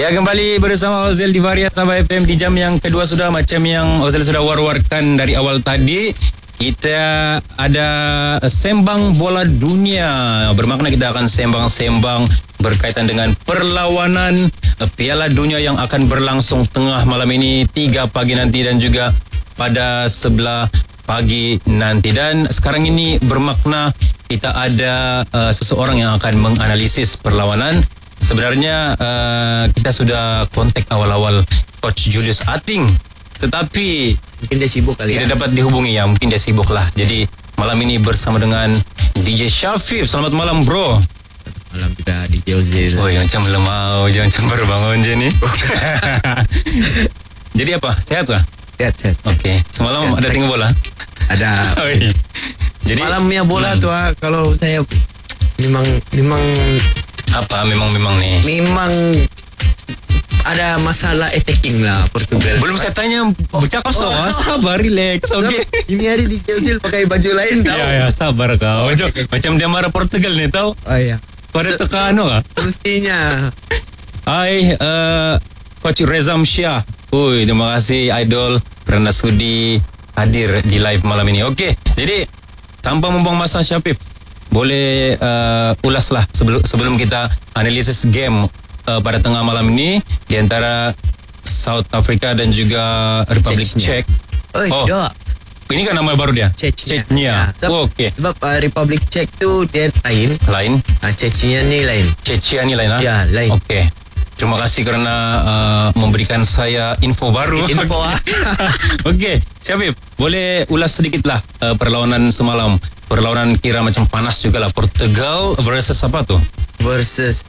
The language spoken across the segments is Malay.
Ya, kembali bersama Ozel di Varia Sabah FM di jam yang kedua sudah. Macam yang Ozel sudah war-warkan dari awal tadi, kita ada sembang bola dunia. Bermakna kita akan sembang-sembang berkaitan dengan perlawanan Piala Dunia yang akan berlangsung tengah malam ini, 3 pagi nanti dan juga pada 11 pagi nanti. Dan sekarang ini bermakna kita ada seseorang yang akan menganalisis perlawanan. Sebenarnya kita sudah kontak awal-awal Coach Julius Ating, tetapi mungkin dia sibuk kali tidak dapat dihubungi ya. Mungkin dia sibuk lah. Jadi malam ini bersama dengan DJ Syafif. Selamat malam bro. Malam kita DJ Ozil. Oh, macam lemau, jangan baru bangun je ni. Jadi apa? Sehat kah? Sehat. Okey. Semalam ada tengok bola? Ada. Jadi malamnya bola tu kalau saya memang apa memang nih. Memang ada masalah attacking lah Portugal. Belum saya tanya bercakap sabar, relax. Okey. Ini hari DJ Ozil pakai baju lain tau. Ya, sabar kau. Macam dia marah Portugal ni tau. Oh iya. Kau ada tekan kah? Mestinya. Hai, Coach Rezam Syah. Terima kasih Idol kerana sudi hadir di live malam ini. Okey, jadi tanpa membuang masa Syafif, boleh ulaslah sebelum kita analisis game pada tengah malam ini di antara South Africa dan juga Republic Czech. Ini kan nama baru dia? Chechnya. Okey. Sebab Republic Czech tu dia lain. Chechnya ni lain. Chechnya ni lain lah? Ya, lain. Okey. Terima kasih kerana memberikan saya info baru. Okey, Syafif, boleh ulas sedikitlah perlawanan semalam. Perlawanan kira macam panas jugalah. Portugal versus apa tu? Versus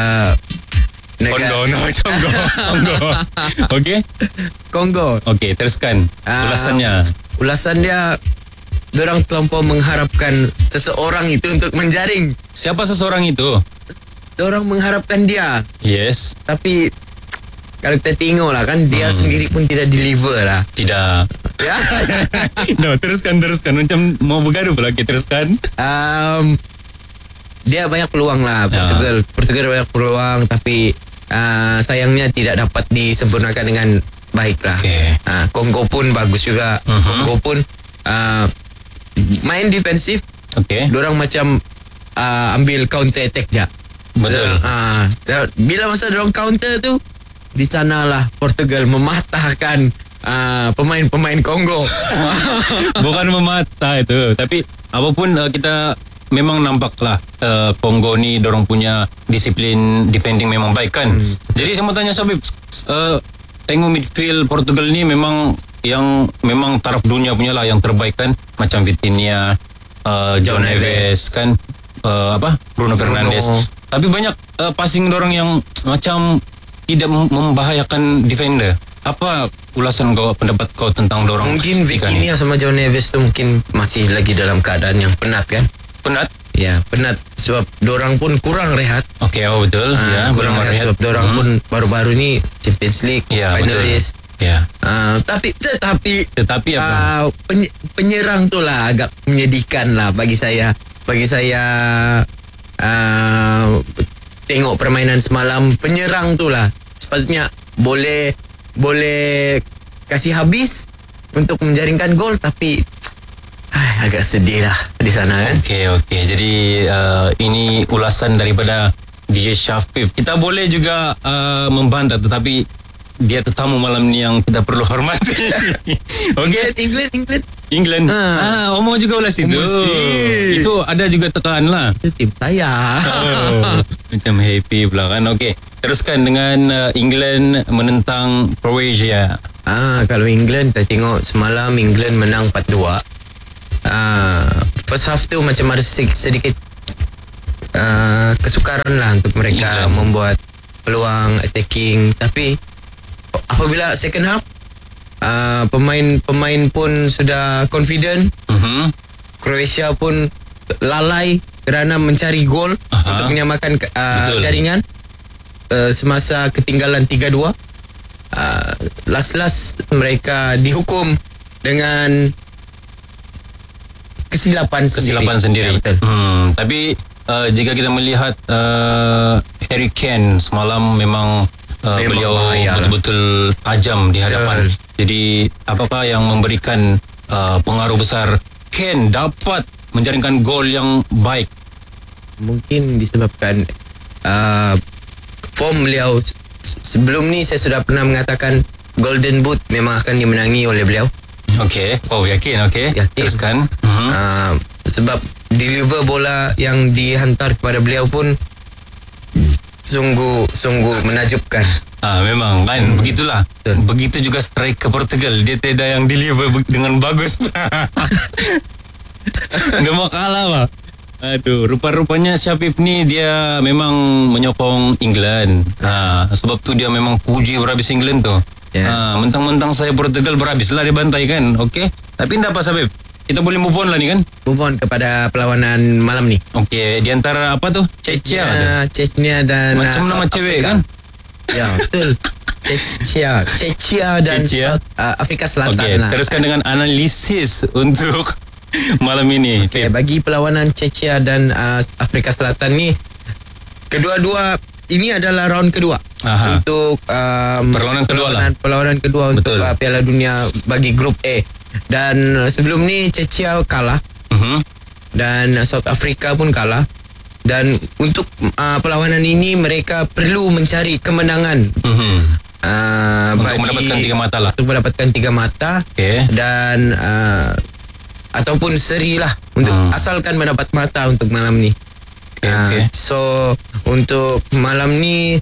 Kongo. Okey? Kongo. Okey, teruskan ulasannya. Ulasan dia, dorang terlampau mengharapkan seseorang itu untuk menjaring. Siapa seseorang itu? Dorang mengharapkan dia. Yes. Tapi kalau kita tengok lah kan, dia sendiri pun tidak deliver lah. Tidak. Ya. No, teruskan. Macam mau bergaduh pula. Okay, teruskan. Dia banyak peluang lah Portugal banyak peluang, tapi sayangnya tidak dapat disempurnakan dengan baik lah. Okay. Kongo pun bagus juga. Kongo pun main defensif. Okay. Dorang macam ambil counter attack je. Betul. Bila masa dorang counter tu, di sanalah Portugal mematahkan pemain-pemain Kongo. Bukan mematah itu, tapi apapun kita memang nampaklah Kongo ni dorang punya disiplin defending memang baik kan. Jadi saya mau tanya Syafif, tengok midfield Portugal ni memang taraf dunia punya lah, yang terbaik kan, macam Vitinha, João Neves kan, Bruno Fernandes. Tapi banyak passing dorang yang macam tidak membahayakan defender. Apa ulasan kau, pendapat kau tentang dorang? Mungkin Vitinha sama João Neves tu mungkin masih lagi dalam keadaan yang penat kan? Penat? Ya, penat sebab dorang pun kurang rehat. Okey, betul. Ya, kurang rehat sebab dorang pun baru-baru ni Champions League finalis. Ya. Tetapi apa? Penyerang tu lah agak menyedihkan lah bagi saya. Tengok permainan semalam, penyerang tu lah sepatutnya boleh kasih habis untuk menjaringkan gol, tapi agak sedih lah di sana kan. Okey. Jadi ini ulasan daripada DJ Syafif. Kita boleh juga membantah, tetapi dia tetamu malam ni yang kita perlu hormati. Okey. England. Omong juga ulas itu. Itu ada juga tekan lah. Itu tim saya. Macam happy pula kan. Okey. Teruskan dengan England menentang Croatia. Kalau England, kita tengok semalam England menang 4-2. First half tu macam ada sedikit kesukaran lah untuk mereka membuat peluang attacking, tapi apabila second half pemain pun sudah confident. Croatia pun lalai kerana mencari gol untuk menyamakan jaringan semasa ketinggalan 3-2. Last mereka dihukum dengan kesilapan sendiri. Ya, tapi jika kita melihat Harry Kane semalam memang Memang beliau bahaya lah. betul-betul tajam di hadapan. Jadi apakah yang memberikan pengaruh besar Ken dapat menjaringkan gol yang baik? Mungkin disebabkan form beliau. Sebelum ni saya sudah pernah mengatakan Golden Boot memang akan dimenangi oleh beliau. Okey. Oh, yakin. Okey. Yakin. Teruskan. Sebab deliver bola yang dihantar kepada beliau pun sungguh menakjubkan. Memang kan begitulah. Betul. Begitu juga striker Portugal, dia tidak yang deliver dengan bagus. Nggak mau kalah lah. Aduh, rupa-rupanya Syafif ni dia memang menyokong England. Sebab tu dia memang puji berhabis England tu. Mentang-mentang saya Portugal berhabis lah dia bantai kan. Okey. Tapi tak apa Syafif. Kita boleh move on lah ni kan. Move on kepada perlawanan malam ni. Okey, di antara apa tu? Chechnya dan Macam nama South cewek Africa. kan? Ya, betul. Czechia dan Czechia. South Afrika Selatan Okey, lah. teruskan dengan analisis untuk malam ini. Okay, bagi perlawanan Czechia dan Afrika Selatan ni, kedua-dua ini adalah round kedua. Untuk Perlawanan kedua lah. Perlawanan kedua untuk Betul. Piala Dunia bagi grup A. Dan sebelum ni Czechia kalah dan South Africa pun kalah. Dan untuk perlawanan ini mereka perlu mencari kemenangan Untuk mendapatkan 3 mata lah. Untuk mendapatkan 3 mata. Okey. Dan ataupun seri lah untuk asalkan mendapat mata untuk malam ni. Okay. So untuk malam ni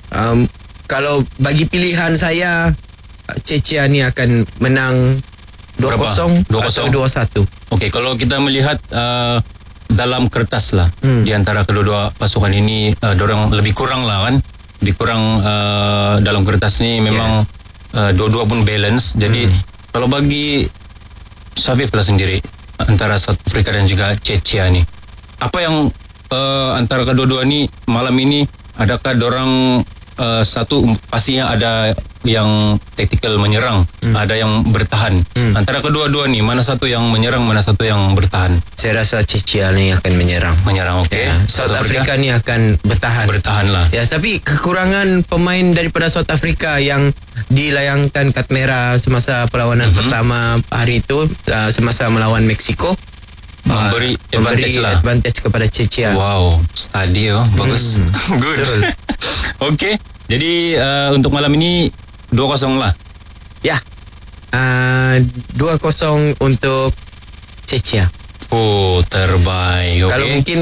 kalau bagi pilihan saya, Czechia ni akan menang 2-0 atau 2-1. Okey, kalau kita melihat dalam kertas lah di antara kedua-dua pasukan ini, dorang lebih kurang lah kan. Lebih kurang dalam kertas ni memang dua-dua pun balance. Jadi kalau bagi Syafif lah sendiri antara South Africa dan juga Czechia ni, apa yang antara kedua-dua ni malam ini, adakah dorang satu pastinya ada yang tactical menyerang, ada yang bertahan. Antara kedua-dua ni mana satu yang menyerang, mana satu yang bertahan? Saya rasa Czechia ni akan menyerang. Okey. South Africa ni akan bertahan. Bertahan lah. Ya, tapi kekurangan pemain daripada South Africa yang dilayangkan kad merah semasa perlawanan pertama hari itu, semasa melawan Mexico, memberi advantage kepada Czechia. Wow, study bagus. Good. Okey. Jadi untuk malam ini 2-0 lah. Ya. 2-0 untuk Czechia. Oh, terbaik. Okey. Kalau mungkin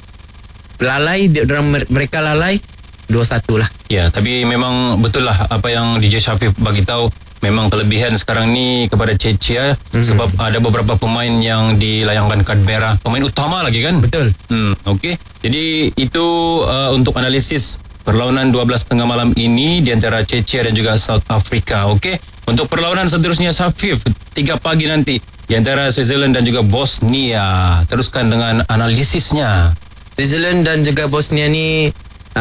mereka lalai 2-1 lah. Ya, tapi memang betul lah apa yang DJ Syafif bagi tahu. Memang kelebihan sekarang ni kepada Czechia sebab ada beberapa pemain yang dilayangkan kad merah, pemain utama lagi kan. Betul. Okey. Jadi itu untuk analisis perlawanan 12 tengah malam ini di antara Czechia dan juga South Africa. Okey. Untuk perlawanan seterusnya Syafif 3 pagi nanti di antara Switzerland dan juga Bosnia. Teruskan dengan analisisnya. Switzerland dan juga Bosnia ni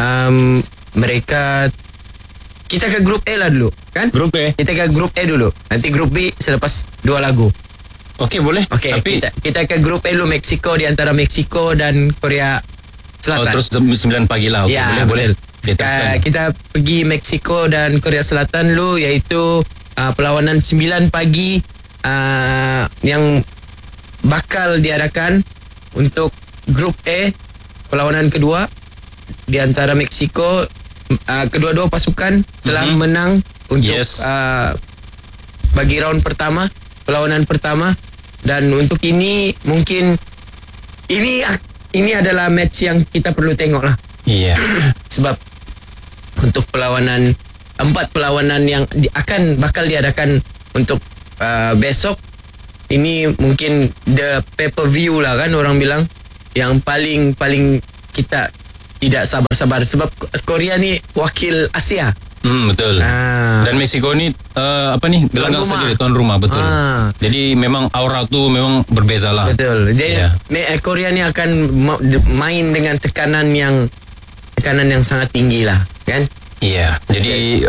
mereka, kita ke grup A lah dulu kan? Grup A. Kita ke grup A dulu. Nanti grup B selepas 2 lagu. Okey, boleh. Okey, Tapi kita ke grup A dulu, Mexico, di antara Mexico dan Korea Selatan. terus 9 pagi lah. Okey, Ya, boleh. Okay, kita pergi Mexico dan Korea Selatan dulu, iaitu perlawanan 9 pagi yang bakal diadakan untuk grup A, perlawanan kedua di antara Mexico. Kedua-dua pasukan telah menang untuk bagi round pertama, perlawanan pertama. Dan untuk ini mungkin ini adalah match yang kita perlu tengok lah. Iya. Sebab untuk perlawanan 4 perlawanan yang bakal diadakan untuk besok, ini mungkin the pay-per-view lah kan orang bilang, yang paling kita tidak sabar-sabar sebab Korea ni wakil Asia. Betul. Dan Meksiko ni gelanggang saja tuan rumah, betul. Jadi memang aura tu memang berbeza lah. Betul. Jadi Korea ni akan main dengan tekanan yang sangat tinggi lah, kan? Iya. Jadi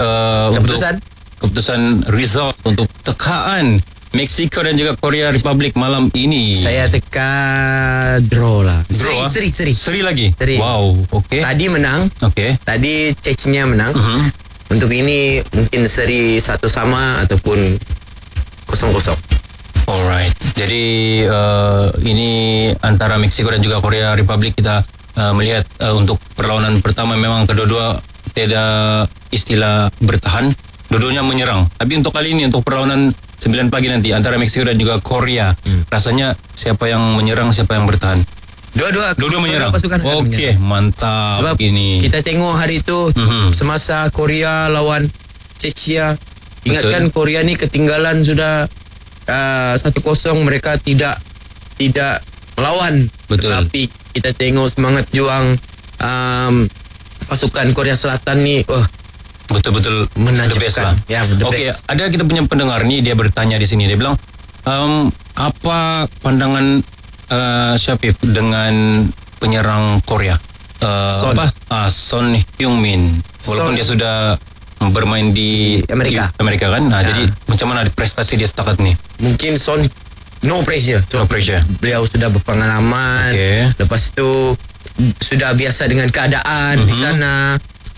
keputusan result untuk tekaan Meksiko dan juga Korea Republik malam ini. Saya teka draw lah. Draw, Seri. Seri lagi? Seri. Wow, okey. Tadi menang. Okey. Tadi Czechia menang. Untuk ini mungkin seri 1-1 ataupun 0-0. Alright. Jadi ini antara Meksiko dan juga Korea Republik kita melihat untuk perlawanan pertama memang kedua-dua tidak istilah bertahan, dua-duanya menyerang. Tapi untuk kali ini untuk perlawanan 9 pagi nanti antara Meksiko dan juga Korea, rasanya siapa yang menyerang, siapa yang bertahan? Dua-dua menyerang. pasukan akan Okey, mantap. Sebab ini. kita tengok hari itu semasa Korea lawan Czechia, ingatkan Korea ni ketinggalan sudah 1-0, mereka tidak melawan. Betul. Tapi kita tengok semangat juang pasukan Korea Selatan ni, Betul-betul the best lah. menakjubkan. Ya, the Okey, best. ada kita punya pendengar ni, dia bertanya di sini, dia bilang apa pandangan Syafif dengan penyerang Korea? Son. Son Heung-min. Walaupun Son. dia sudah bermain di Amerika. kan. Ya. Jadi macam mana prestasi dia setakat ni? Mungkin Son no pressure. No pressure. Beliau sudah berpengalaman. Okey. Lepas tu sudah biasa dengan keadaan di sana.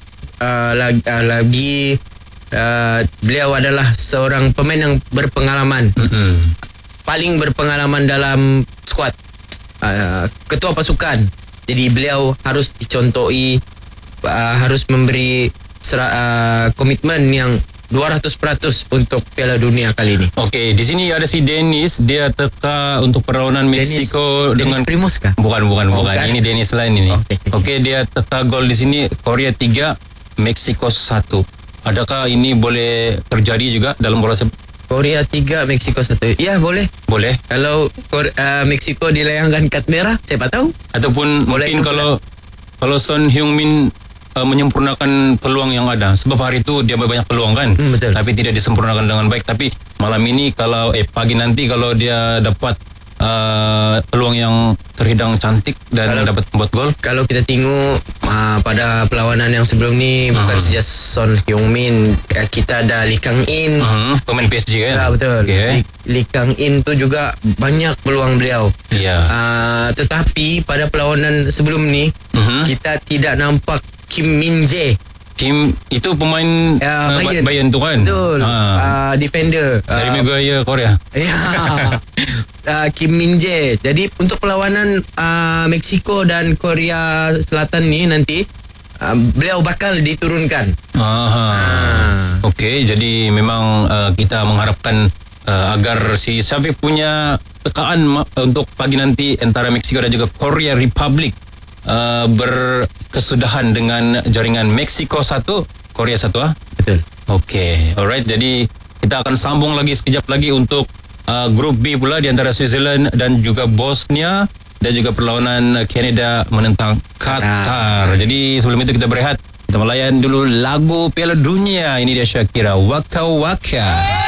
Lagi beliau adalah seorang pemain yang berpengalaman. Paling berpengalaman dalam skuad, ketua pasukan. Jadi beliau harus dicontohi, harus memberi komitmen yang 200% untuk Piala Dunia kali ini. Okey, di sini ada si Dennis, dia teka untuk perlawanan Meksiko dengan Dennis Primus kah? Bukan. bukan. Ini Dennis lain ini. Okey. Okey, dia teka gol di sini Korea 3, Meksiko 1. Adakah ini boleh terjadi juga dalam bola sepak? Korea 3, Meksiko 1. Ya, boleh. Boleh. Kalau Meksiko dilayangkan kad merah, siapa tahu? Ataupun Boleh mungkin tu, kalau Son Heung-min menyempurnakan peluang yang ada. Sebab hari itu dia banyak peluang kan. Betul. Tapi tidak disempurnakan dengan baik. Tapi malam ini pagi nanti kalau dia dapat peluang yang terhidang cantik dan dapat membuat gol. Kalau kita tengok pada perlawanan yang sebelum ni, bukan saja Son Heung-min, kita ada Lee Kang-in. Pemain PSG kan? Ya, betul. Okay. Lee Kang-in tu juga banyak peluang beliau. Ya. Tetapi pada perlawanan sebelum ni, kita tidak nampak Kim Min-jae. Kim itu pemain Bayern tu kan? Betul. Defender. Dari Maguire Korea. Ya. Kim Min-jae. Jadi untuk perlawanan Meksiko dan Korea Selatan ni nanti beliau bakal diturunkan. Okey, jadi memang kita mengharapkan agar si Syafif punya tekaan untuk pagi nanti antara Meksiko dan juga Korea Republic berkesudahan dengan jaringan Meksiko 1, Korea 1 Betul. Okey, alright. Jadi kita akan sambung lagi sekejap lagi untuk grup B pula di antara Switzerland dan juga Bosnia dan juga perlawanan Canada menentang Qatar. Jadi sebelum itu kita berehat, kita melayan dulu lagu Piala Dunia. Ini dia Shakira, Waka Waka.